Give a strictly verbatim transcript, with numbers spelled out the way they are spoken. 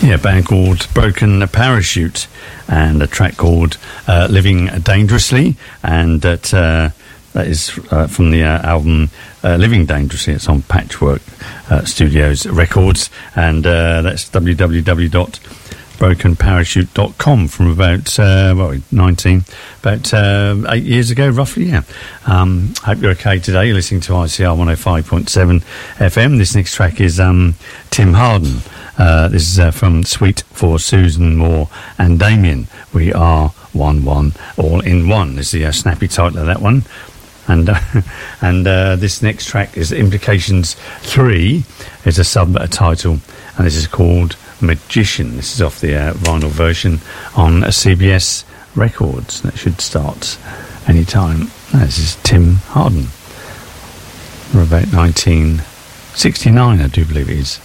Yeah, a band called Broken Parachute, and a track called uh, Living Dangerously, and that uh, that is uh, from the uh, album uh, Living Dangerously. It's on Patchwork uh, Studios Records, and uh, that's w w w dot broken parachute dot com from about uh, well, nineteen, about uh, eight years ago, roughly. Yeah. Um, hope you're okay today. You're listening to I C R one oh five point seven F M. This next track is um, Tim Harden. Uh, this is uh, from Suite for Susan Moore and Damien. We are one one all in one. This is the uh, snappy title of that one. And uh, and uh, this next track is Implications three. It's a sub-title, and this is called Magician. This is off the uh, vinyl version on C B S Records. That should start any time. This is Tim Harden from about nineteen sixty-nine, I do believe it is.